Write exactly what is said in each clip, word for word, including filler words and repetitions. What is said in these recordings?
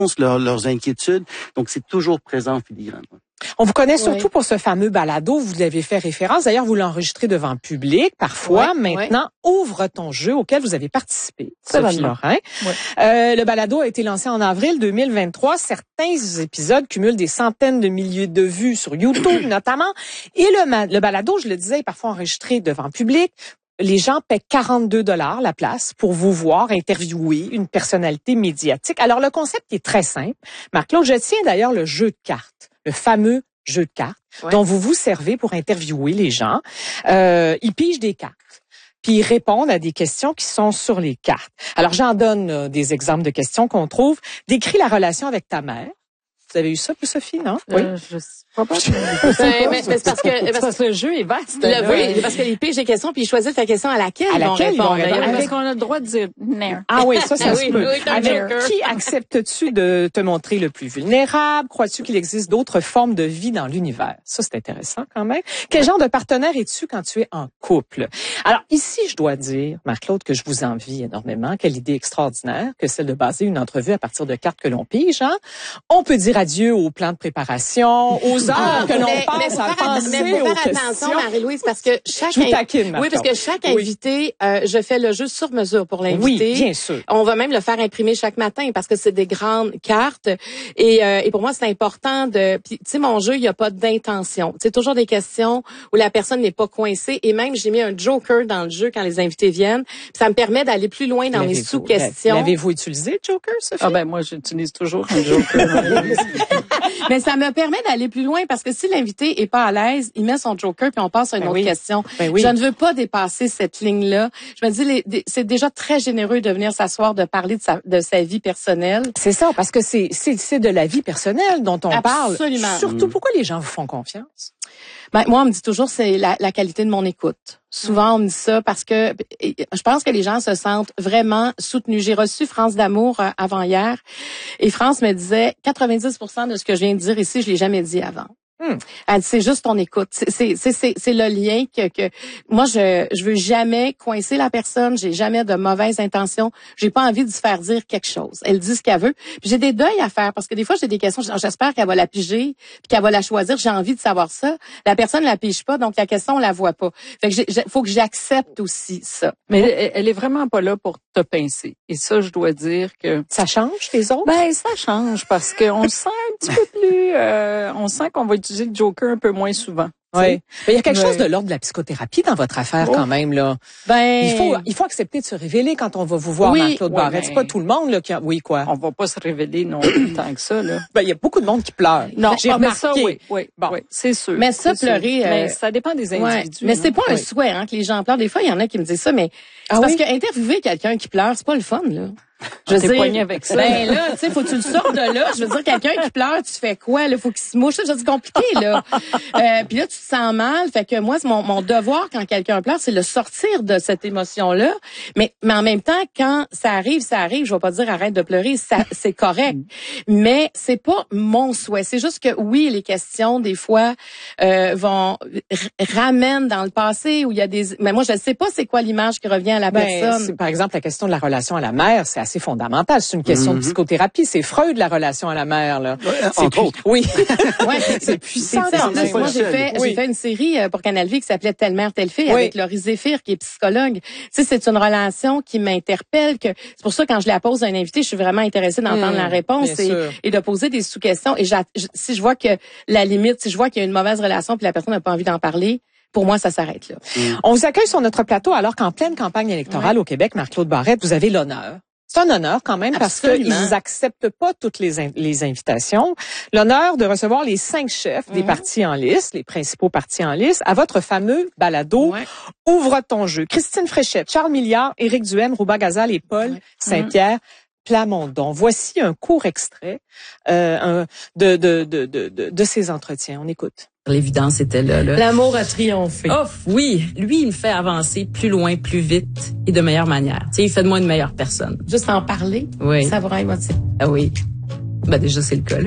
leur, leurs inquiétudes. Donc, c'est toujours présent en filigrane. On vous connaît surtout oui. pour ce fameux balado. Vous l'avez fait référence. D'ailleurs, vous l'enregistrez devant public parfois. Oui, Maintenant, oui. Ouvre ton jeu auquel vous avez participé, Sophie Lorrain. Oui. Euh, le balado a été lancé en avril deux mille vingt-trois. Certains épisodes cumulent des centaines de milliers de vues sur YouTube notamment. Et le, le balado, je le disais, est parfois enregistré devant public. Les gens paient quarante-deux dollars la place pour vous voir interviewer une personnalité médiatique. Alors, le concept est très simple. Marc-Claude, je tiens d'ailleurs le jeu de cartes, le fameux jeu de cartes ouais. dont vous vous servez pour interviewer les gens. Euh, ils pigent des cartes, puis ils répondent à des questions qui sont sur les cartes. Alors, j'en donne euh, des exemples de questions qu'on trouve. Décris la relation avec ta mère. Vous avez eu ça, plus Sophie, non? Euh, oui. Je sais pas. mais, mais c'est parce que, parce que le jeu est vaste. Le, oui, parce que les piges des questions, puis ils choisissent la question à laquelle, à laquelle ils vont répondre. répondre. Parce qu'on a le droit de dire non. Ah oui, ça, ça oui, se peut. oui, Avec qui acceptes-tu de te montrer le plus vulnérable? Crois-tu qu'il existe d'autres formes de vie dans l'univers? Ça, c'est intéressant quand même. Quel genre de partenaire es-tu quand tu es en couple? Alors ici, je dois dire, Marc-Claude, que je vous envie énormément. Quelle idée extraordinaire que celle de baser une entrevue à partir de cartes que l'on pige. Hein? On peut dire adieu au plan de préparation, aux heures ah, que l'on passe à penser mais faut aux faire questions. attention, Marie-Louise, parce que chaque... Je vous taquine, oui, parce que chaque invité, oui. euh, je fais le jeu sur mesure pour l'invité. Oui, bien sûr. On va même le faire imprimer chaque matin parce que c'est des grandes cartes. Et, euh, et pour moi, c'est important de... Puis, tu sais, mon jeu, il n'y a pas d'intention. C'est toujours des questions où la personne n'est pas coincée. Et même, j'ai mis un joker dans le jeu quand les invités viennent. Puis ça me permet d'aller plus loin dans mes sous-questions. L'avez-vous utilisé, joker, Sophie? Ah ben moi, j'utilise toujours un joker. Mais ça me permet d'aller plus loin parce que si l'invité est pas à l'aise, il met son joker puis on passe à une ben autre oui. question. Ben oui. Je ne veux pas dépasser cette ligne-là. Je me dis, les, les, c'est déjà très généreux de venir s'asseoir, de parler de sa, de sa vie personnelle. C'est ça, parce que c'est, c'est, c'est de la vie personnelle dont on Absolument. parle. Absolument. Surtout, pourquoi les gens vous font confiance? Ben, moi, on me dit toujours, c'est la, la qualité de mon écoute. Souvent, on me dit ça parce que je pense que les gens se sentent vraiment soutenus. J'ai reçu France d'Amour avant hier et France me disait quatre-vingt-dix pour cent de ce que je viens de dire ici, je l'ai jamais dit avant. Hmm. Elle dit, c'est juste ton écoute. C'est, c'est, c'est, c'est le lien que, que moi, je, je veux jamais coincer la personne. J'ai jamais de mauvaises intentions. J'ai pas envie de se faire dire quelque chose. Elle dit ce qu'elle veut. Puis j'ai des deuils à faire parce que des fois, j'ai des questions. J'espère qu'elle va la piger puis qu'elle va la choisir. J'ai envie de savoir ça. La personne la pige pas, donc la question, on la voit pas. Fait que j'ai, faut que j'accepte aussi ça. Mais elle, elle est vraiment pas là pour te pincer. Et ça, je dois dire que... Ça change les autres? Ben, ça change parce qu'on sent un petit peu plus... Euh, on sent qu'on va utiliser le joker un peu moins souvent. Oui. Il y a quelque mais... chose de l'ordre de la psychothérapie dans votre affaire oh. quand même là. Ben il faut il faut accepter de se révéler quand on va vous voir, oui. Marc-Claude oui, Barrette. mais... C'est pas tout le monde là qui a... oui quoi. On va pas se révéler non plus tant que ça là. Ben il y a beaucoup de monde qui pleure. Non, j'ai ah, remarqué. Ça, oui, oui, bon, oui, c'est sûr. Mais ça pleurer, euh... mais ça dépend des individus. Ouais. Mais c'est pas un oui. souhait hein que les gens pleurent. Des fois, il y en a qui me disent ça, mais c'est ah, parce oui? que interviewer quelqu'un qui pleure, c'est pas le fun là. Je veux dire, avec ça. Ben là, tu sais, faut que tu le sortes de là. Je veux dire, quelqu'un qui pleure, tu fais quoi là? Faut qu'il se mouche. C'est compliqué là. euh, Puis là, tu te sens mal. Fait que moi, c'est mon, mon devoir quand quelqu'un pleure, c'est le sortir de cette émotion-là. Mais, mais en même temps, quand ça arrive, ça arrive. Je vais pas dire arrête de pleurer. Ça, c'est correct. Mais c'est pas mon souhait. C'est juste que oui, les questions des fois euh, vont ramènent dans le passé où il y a des. Mais moi, je sais pas c'est quoi l'image qui revient à la ben, personne. Par exemple, la question de la relation à la mère, c'est assez fondamental. C'est une question mm-hmm. de psychothérapie. C'est Freud, la relation à la mère, là. Ouais, c'est entre autres. Oui. ouais, c'est puissant. C'est en plus, moi, j'ai fait, oui. j'ai fait une série pour Canal V qui s'appelait Telle mère, telle fille oui. avec Laurie Zéphir, qui est psychologue. Tu sais, c'est une relation qui m'interpelle que, c'est pour ça, quand je la pose à un invité, je suis vraiment intéressée d'entendre mmh, la réponse et, et de poser des sous-questions. Et si je vois que la limite, si je vois qu'il y a une mauvaise relation puis la personne n'a pas envie d'en parler, pour moi, ça s'arrête là. Mmh. On vous accueille sur notre plateau alors qu'en pleine campagne électorale ouais. au Québec, Marc-Claude Barrette, vous avez l'honneur. C'est un honneur quand même Absolument. parce qu'ils acceptent pas toutes les, in- les invitations. L'honneur de recevoir les cinq chefs mm-hmm. des partis en lice, les principaux partis en lice, à votre fameux balado ouais. Ouvre ton jeu. Christine Fréchette, Charles Milliard, Éric Duhaime, Rouba Gazal et Paul ouais. Saint-Pierre. Mm-hmm. Plamondon. Voici un court extrait euh, un, de, de, de, de, de, de ces entretiens. On écoute. L'évidence était là, là. L'amour a triomphé. Oh, oui. Lui, il me fait avancer plus loin, plus vite et de meilleure manière. Tu sais, il fait de moi une meilleure personne. Juste en parler, oui. ça va émotif. Ah oui. Ben déjà, c'est le cas, là.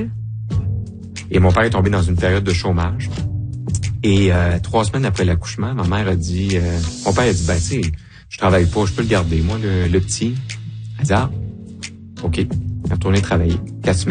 Et mon père est tombé dans une période de chômage. Et euh, trois semaines après l'accouchement, ma mère a dit... Euh, mon père a dit, ben tu sais, je travaille pas, je peux le garder, moi, le, le petit. Elle a dit, ah, OK. Il est retourné travailler. Quatre semaines.